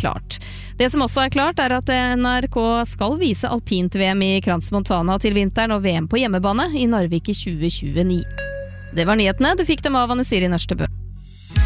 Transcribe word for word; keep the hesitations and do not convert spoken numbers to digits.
klart. Det som også er klart er at N R K skal vise alpint-V M i Crans Montana til vinteren og V M på hjemmebane i Narvik i tjue tjueni. Det var nyhetene, du fikk dem av Anne Siri Nørstebø.